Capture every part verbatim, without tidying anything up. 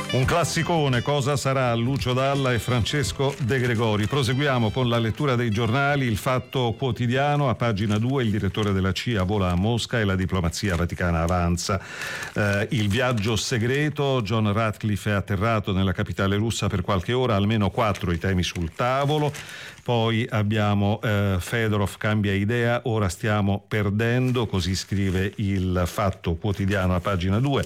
Un classicone, cosa sarà? Lucio Dalla e Francesco De Gregori. Proseguiamo con la lettura dei giornali. Il Fatto Quotidiano, a pagina due, il direttore della C I A vola a Mosca e la diplomazia vaticana avanza. Eh, il viaggio segreto, John Ratcliffe è atterrato nella capitale russa per qualche ora, almeno quattro i temi sul tavolo. Poi abbiamo eh, Fedorov cambia idea, ora stiamo perdendo, così scrive il Fatto Quotidiano a pagina due.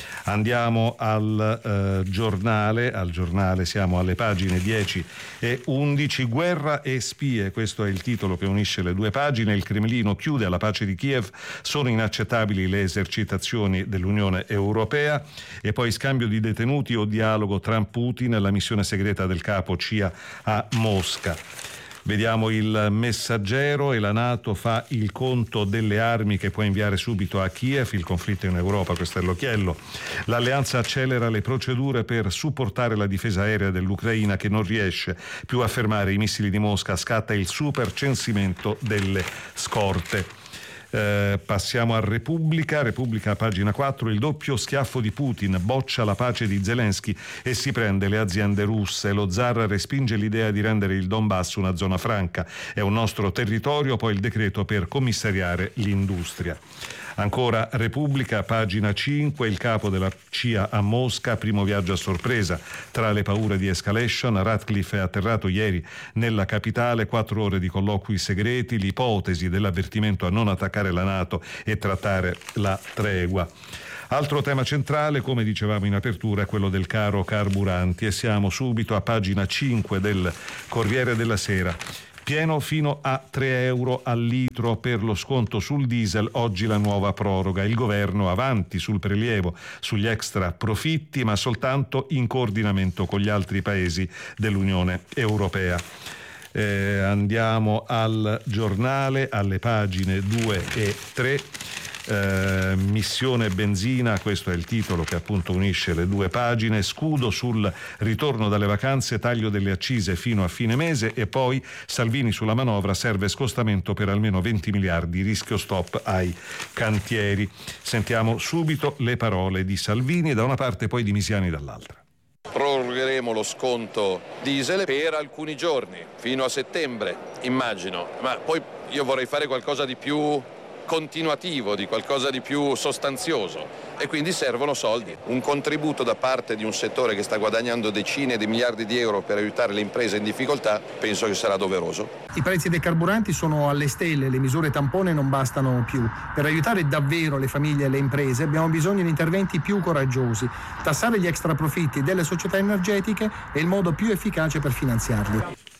Andiamo al eh, giornale, al giornale siamo alle pagine dieci e undici, guerra e spie, questo è il titolo che unisce le due pagine. Il Cremlino chiude alla pace di Kiev, sono inaccettabili le esercitazioni dell'Unione Europea, e poi scambio di detenuti o dialogo Trump-Putin, la missione segreta del capo C I A a Mosca. Vediamo il Messaggero, e la NATO fa il conto delle armi che può inviare subito a Kiev, il conflitto in Europa, questo è l'occhiello. L'alleanza accelera le procedure per supportare la difesa aerea dell'Ucraina che non riesce più a fermare i missili di Mosca, scatta il super censimento delle scorte. Eh, passiamo a Repubblica, Repubblica pagina quattro, il doppio schiaffo di Putin, boccia la pace di Zelensky e si prende le aziende russe, lo zar respinge l'idea di rendere il Donbass una zona franca, è un nostro territorio, poi il decreto per commissariare l'industria. Ancora Repubblica, pagina cinque, il capo della C I A a Mosca, primo viaggio a sorpresa, tra le paure di escalation, Ratcliffe è atterrato ieri nella capitale, quattro ore di colloqui segreti, l'ipotesi dell'avvertimento a non attaccare la NATO e trattare la tregua. Altro tema centrale, come dicevamo in apertura, è quello del caro carburanti, e siamo subito a pagina cinque del Corriere della Sera. Pieno fino a tre euro al litro per lo sconto sul diesel, oggi la nuova proroga. Il governo avanti sul prelievo sugli extra profitti, ma soltanto in coordinamento con gli altri paesi dell'Unione Europea. Eh, andiamo al giornale, alle pagine due e tre. Eh, missione benzina, questo è il titolo che appunto unisce le due pagine. Scudo sul ritorno dalle vacanze, taglio delle accise fino a fine mese, e poi Salvini sulla manovra, serve scostamento per almeno venti miliardi, rischio stop ai cantieri. Sentiamo subito le parole di Salvini da una parte, poi di Misiani dall'altra. Prorogheremo lo sconto diesel per alcuni giorni, fino a settembre, immagino, ma poi io vorrei fare qualcosa di più continuativo, di qualcosa di più sostanzioso, e quindi servono soldi. Un contributo da parte di un settore che sta guadagnando decine di miliardi di euro per aiutare le imprese in difficoltà, penso che sarà doveroso. I prezzi dei carburanti sono alle stelle, le misure tampone non bastano più. Per aiutare davvero le famiglie e le imprese abbiamo bisogno di interventi più coraggiosi. Tassare gli extraprofitti delle società energetiche è il modo più efficace per finanziarli.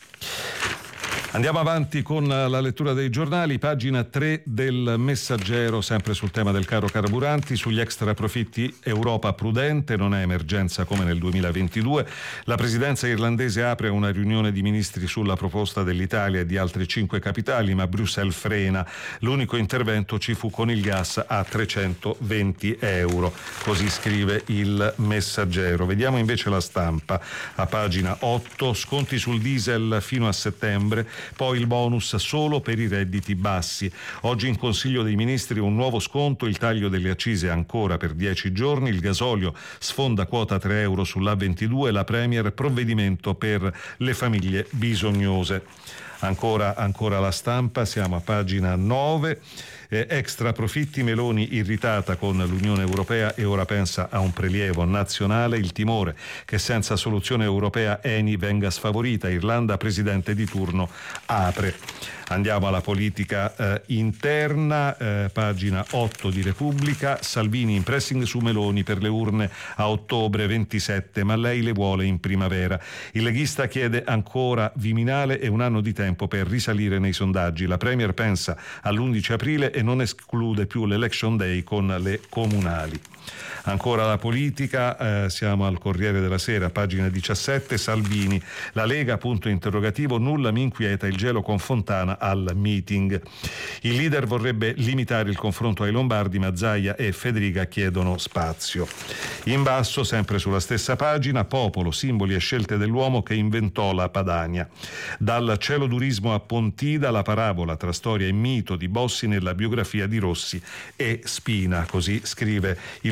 Andiamo avanti con la lettura dei giornali, pagina tre del Messaggero, sempre sul tema del caro carburanti, sugli extra profitti Europa prudente, non è emergenza come nel duemilaventidue. La presidenza irlandese apre una riunione di ministri sulla proposta dell'Italia e di altre cinque capitali, ma Bruxelles frena. L'unico intervento ci fu con il gas a trecentoventi euro, così scrive il Messaggero. Vediamo invece La Stampa, a pagina otto, sconti sul diesel fino a settembre, poi il bonus solo per i redditi bassi. Oggi in Consiglio dei Ministri un nuovo sconto, il taglio delle accise ancora per dieci giorni, il gasolio sfonda quota tre euro sull'A ventidue, la Premier provvedimento per le famiglie bisognose. Ancora, ancora La Stampa, siamo a pagina nove. Eh, extra profitti, Meloni irritata con l'Unione Europea e ora pensa a un prelievo nazionale, il timore che senza soluzione europea Eni venga sfavorita, Irlanda presidente di turno apre. Andiamo alla politica eh, interna, eh, pagina otto di Repubblica, Salvini in pressing su Meloni per le urne a ottobre ventisette, ma lei le vuole in primavera. Il leghista chiede ancora Viminale e un anno di tempo per risalire nei sondaggi. La Premier pensa all'undici aprile e non esclude più l'election day con le comunali. Ancora la politica, eh, siamo al Corriere della Sera, pagina diciassette, Salvini, la Lega, punto interrogativo, nulla mi inquieta, il gelo con Fontana al meeting. Il leader vorrebbe limitare il confronto ai lombardi, ma Zaia e Federica chiedono spazio. In basso, sempre sulla stessa pagina, Popolo, simboli e scelte dell'uomo che inventò la Padania. Dal celodurismo a Pontida, la parabola tra storia e mito di Bossi nella biografia di Rossi e Spina, così scrive il Corriere della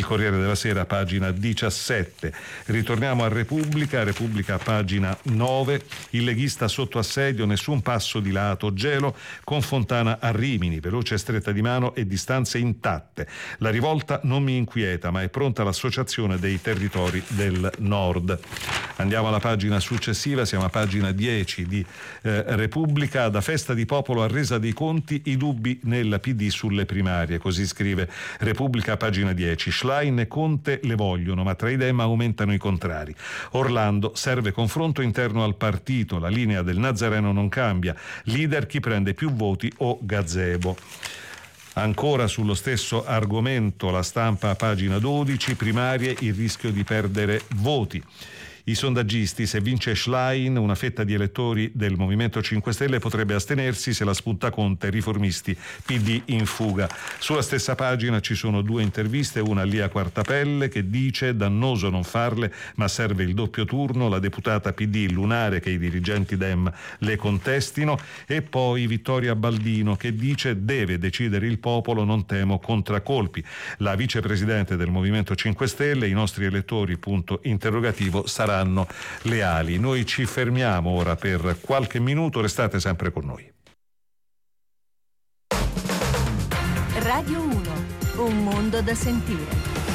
della Sera, pagina diciassette. Ritorniamo a Repubblica, Repubblica pagina nove, il leghista sotto assedio, nessun passo di lato, gelo con Fontana a Rimini, veloce e stretta di mano e distanze intatte. La rivolta non mi inquieta, ma è pronta l'associazione dei territori del Nord. Andiamo alla pagina successiva, siamo a pagina dieci di eh, Repubblica. Da festa di popolo a resa dei conti, i dubbi nella P D sulle primarie, così scrive Repubblica, pagina dieci. Schlein e Conte le vogliono, ma tra i Dem aumentano i contrari. Orlando, serve confronto interno al partito, la linea del Nazareno non cambia, leader chi prende più voti o gazebo. Ancora sullo stesso argomento, La Stampa, pagina dodici, primarie, il rischio di perdere voti. I sondaggisti, se vince Schlein, una fetta di elettori del Movimento cinque Stelle potrebbe astenersi, se la spunta Conte, riformisti, P D in fuga. Sulla stessa pagina ci sono due interviste, una a Lia Quartapelle che dice dannoso non farle, ma serve il doppio turno, la deputata P D lunare che i dirigenti Dem le contestino, e poi Vittoria Baldino che dice deve decidere il popolo, non temo contraccolpi. La vicepresidente del Movimento cinque Stelle, i nostri elettori, punto interrogativo, sarà leali. Noi ci fermiamo ora per qualche minuto, restate sempre con noi. Radio uno, un mondo da sentire.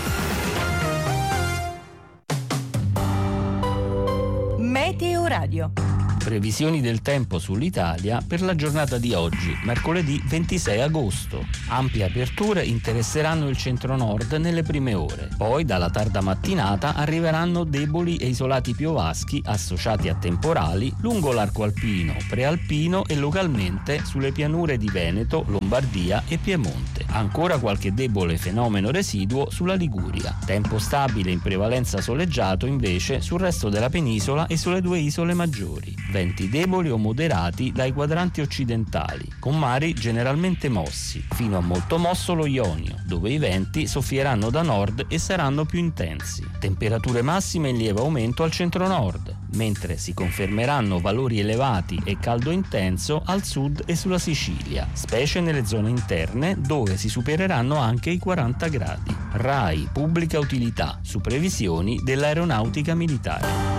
Meteo Radio. Previsioni del tempo sull'Italia per la giornata di oggi, mercoledì ventisei agosto. Ampie aperture interesseranno il centro-nord nelle prime ore. Poi, dalla tarda mattinata, arriveranno deboli e isolati piovaschi associati a temporali lungo l'arco alpino, prealpino e localmente sulle pianure di Veneto, Lombardia e Piemonte. Ancora qualche debole fenomeno residuo sulla Liguria. Tempo stabile in prevalenza soleggiato invece sul resto della penisola e sulle due isole maggiori. Venti deboli o moderati dai quadranti occidentali, con mari generalmente mossi, fino a molto mosso lo Ionio, dove i venti soffieranno da nord e saranno più intensi. Temperature massime in lieve aumento al centro-nord, mentre si confermeranno valori elevati e caldo intenso al sud e sulla Sicilia, specie nelle zone interne dove si supereranno anche i quaranta gradi. RAI Pubblica Utilità, su previsioni dell'Aeronautica Militare.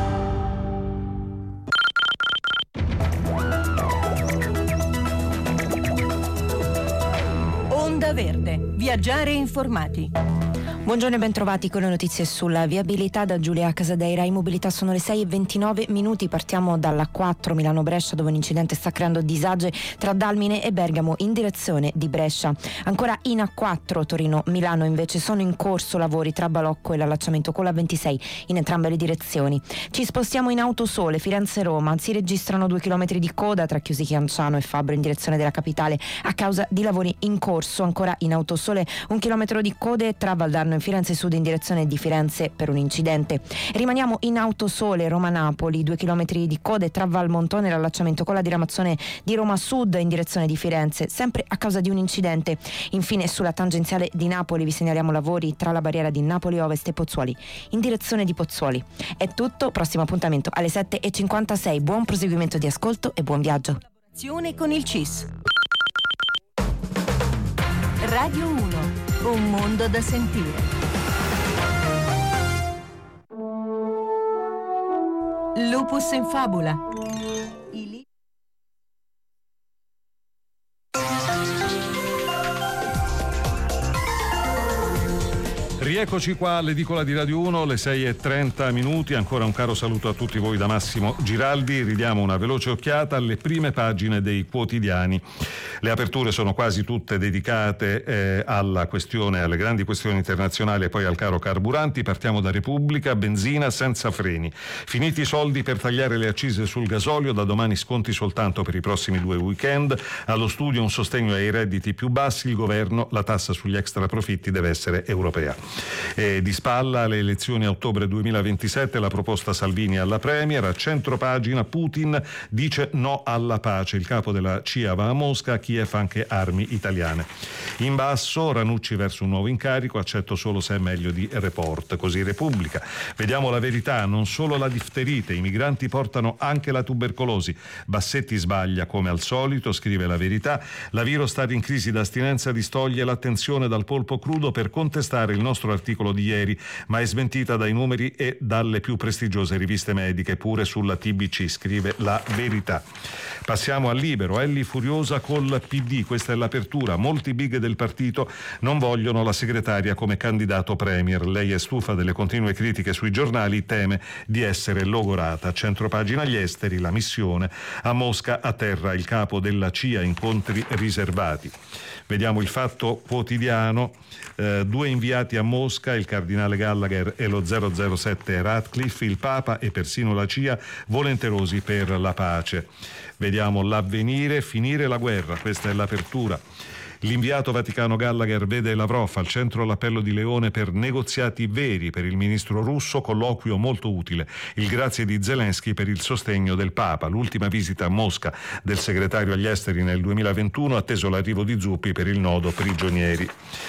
Verde. Viaggiare informati. Buongiorno e bentrovati con le notizie sulla viabilità da Giulia Casadeira. In mobilità sono le sei e ventinove minuti, partiamo dalla quattro Milano-Brescia dove un incidente sta creando disagi tra Dalmine e Bergamo in direzione di Brescia. Ancora in A quattro Torino-Milano invece sono in corso lavori tra Balocco e l'allacciamento con la ventisei in entrambe le direzioni. Ci spostiamo in Autosole, Firenze-Roma, si registrano due chilometri di coda tra Chiusi Chianciano e Fabbro in direzione della capitale a causa di lavori in corso. Ancora in Autosole un chilometro di code tra Valdarno e Firenze Sud in direzione di Firenze per un incidente. Rimaniamo in Autosole Roma-Napoli, due chilometri di code tra Valmontone e l'allacciamento con la diramazione di Roma Sud in direzione di Firenze, sempre a causa di un incidente. Infine sulla tangenziale di Napoli vi segnaliamo lavori tra la barriera di Napoli Ovest e Pozzuoli in direzione di Pozzuoli. È tutto, prossimo appuntamento alle sette e cinquantasei. Buon proseguimento di ascolto e buon viaggio. Collaborazione con il C I S. Radio uno, un mondo da sentire. Lupus in fabula. I Rieccoci qua all'edicola di Radio uno, le sei e trenta minuti. Ancora un caro saluto a tutti voi da Massimo Giraldi. Ridiamo una veloce occhiata alle prime pagine dei quotidiani. Le aperture sono quasi tutte dedicate eh, alla questione, alle grandi questioni internazionali e poi al caro carburanti. Partiamo da Repubblica, benzina senza freni. Finiti i soldi per tagliare le accise sul gasolio, da domani sconti soltanto per i prossimi due weekend. Allo studio un sostegno ai redditi più bassi, il governo, la tassa sugli extra profitti deve essere europea. E di spalla alle elezioni a ottobre duemilaventisette, la proposta Salvini alla Premier. A centropagina Putin dice no alla pace, il capo della C I A va a Mosca, a Kiev anche armi italiane. In basso Ranucci verso un nuovo incarico, accetto solo se è meglio di Report, così Repubblica. Vediamo la verità, non solo la difterite, i migranti portano anche la tubercolosi. Bassetti sbaglia come al solito, scrive la verità. La Virostar in crisi d'astinenza distoglie l'attenzione dal polpo crudo per contestare il nostro altro articolo di ieri, ma è smentita dai numeri e dalle più prestigiose riviste mediche, pure sulla T B C, scrive La Verità. Passiamo al Libero. Elli furiosa col P D, questa è l'apertura. Molti big del partito non vogliono la segretaria come candidato premier. Lei è stufa delle continue critiche sui giornali, teme di essere logorata. Centropagina agli esteri, la missione. A Mosca a terra il capo della C I A, incontri riservati. Vediamo il Fatto Quotidiano, eh, due inviati a Mosca, il cardinale Gallagher e lo zero zero sette Ratcliffe, il Papa e persino la C I A volenterosi per la pace. Vediamo L'Avvenire, finire la guerra, questa è l'apertura. L'inviato Vaticano Gallagher vede Lavrov al centro l'appello di Leone per negoziati veri per il ministro russo, colloquio molto utile. Il grazie di Zelensky per il sostegno del Papa. L'ultima visita a Mosca del segretario agli esteri nel duemilaventuno, atteso l'arrivo di Zuppi per il nodo prigionieri.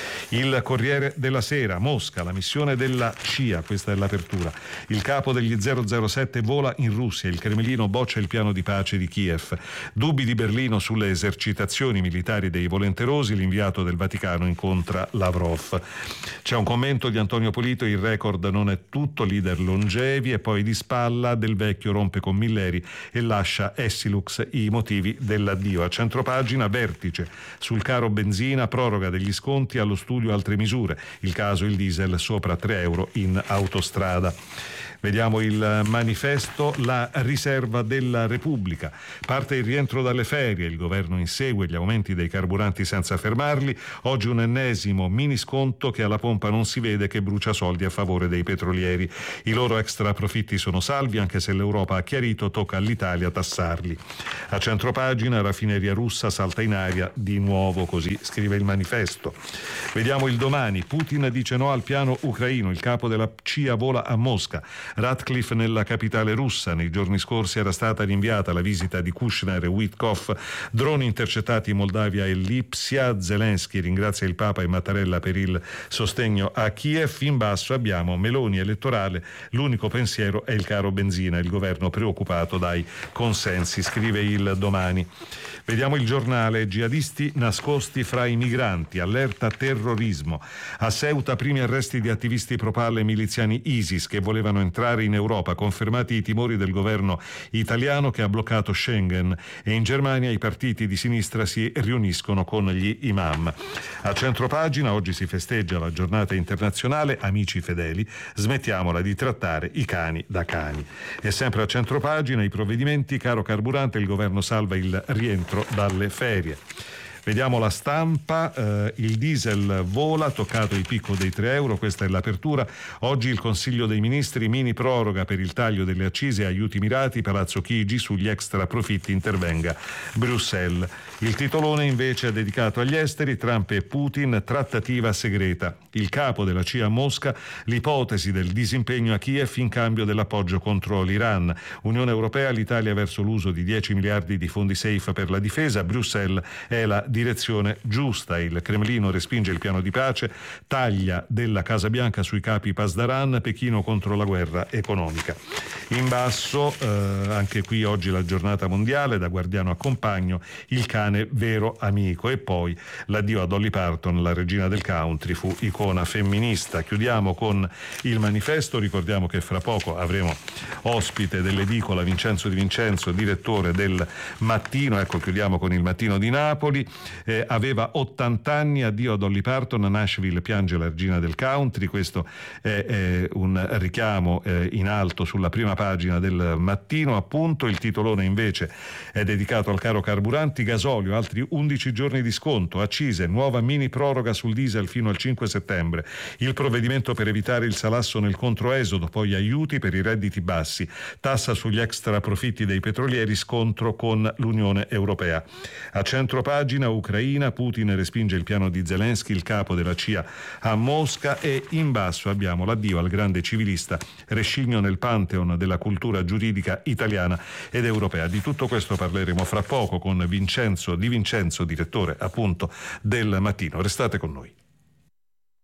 Il Corriere della Sera, Mosca, la missione della C I A, questa è l'apertura. Il capo degli zero zero sette vola in Russia, il Cremlino boccia il piano di pace di Kiev. Dubbi di Berlino sulle esercitazioni militari dei volenterosi, l'inviato del Vaticano incontra Lavrov. C'è un commento di Antonio Polito, il record non è tutto, leader longevi, e poi di spalla Del Vecchio rompe con Milleri e lascia Essilux i motivi dell'addio. A centropagina, vertice sul caro benzina, proroga degli sconti, allo studio altre misure, il caso il diesel sopra tre euro in autostrada. Vediamo il Manifesto, la riserva della Repubblica. Parte il rientro dalle ferie, il governo insegue gli aumenti dei carburanti senza fermarli. Oggi un ennesimo mini sconto che alla pompa non si vede, che brucia soldi a favore dei petrolieri. I loro extra profitti sono salvi, anche se l'Europa ha chiarito tocca all'Italia tassarli. A centropagina, raffineria russa salta in aria di nuovo, così scrive il Manifesto. Vediamo il Domani. Putin dice no al piano ucraino, il capo della C I A vola a Mosca. Ratcliffe nella capitale russa. Nei giorni scorsi era stata rinviata la visita di Kushner e Witkoff. Droni intercettati in Moldavia e Lipsia. Zelensky ringrazia il Papa e Mattarella per il sostegno a Kiev. In basso abbiamo Meloni elettorale, l'unico pensiero è il caro benzina, il governo preoccupato dai consensi, scrive il Domani. Vediamo il Giornale. Jihadisti nascosti fra i migranti, allerta terrorismo. A Ceuta primi arresti di attivisti pro-Pal e miliziani ISIS che volevano entrare in Europa, confermati i timori del governo italiano che ha bloccato Schengen, e in Germania i partiti di sinistra si riuniscono con gli imam. A centropagina oggi si festeggia la giornata internazionale Amici Fedeli, smettiamola di trattare i cani da cani. E sempre a centropagina i provvedimenti, caro carburante, il governo salva il rientro dalle ferie. Vediamo La Stampa, eh, il diesel vola, toccato il picco dei tre euro, questa è l'apertura. Oggi il Consiglio dei Ministri, mini proroga per il taglio delle accise e aiuti mirati, Palazzo Chigi, sugli extra profitti intervenga Bruxelles. Il titolone invece è dedicato agli esteri, Trump e Putin, trattativa segreta. Il capo della C I A a Mosca, l'ipotesi del disimpegno a Kiev in cambio dell'appoggio contro l'Iran. Unione Europea, l'Italia verso l'uso di dieci miliardi di fondi safe per la difesa, Bruxelles è la direzione giusta. Il Cremlino respinge il piano di pace, taglia della Casa Bianca sui capi Pasdaran, Pechino contro la guerra economica. In basso, eh, anche qui oggi la giornata mondiale, da guardiano a compagno, il cane vero amico, e poi l'addio a Dolly Parton, la regina del country, fu icona femminista. Chiudiamo con il Manifesto, ricordiamo che fra poco avremo ospite dell'edicola Vincenzo Di Vincenzo, direttore del Mattino, ecco chiudiamo con il Mattino di Napoli. Eh, aveva ottanta anni, addio a Dolly Parton, a Nashville piange la regina del country. Questo è, è un richiamo eh, in alto sulla prima pagina del Mattino, appunto. Il titolone invece è dedicato al caro carburanti, gasolio altri undici giorni di sconto, accise, nuova mini proroga sul diesel fino al cinque settembre, il provvedimento per evitare il salasso nel controesodo, poi aiuti per i redditi bassi, tassa sugli extra profitti dei petrolieri, scontro con l'Unione Europea. A centropagina Ucraina, Putin respinge il piano di Zelensky, il capo della C I A a Mosca, e in basso abbiamo l'addio al grande civilista, rescigno nel pantheon della cultura giuridica italiana ed europea. Di tutto questo parleremo fra poco con Vincenzo Di Vincenzo, direttore appunto del Mattino. Restate con noi.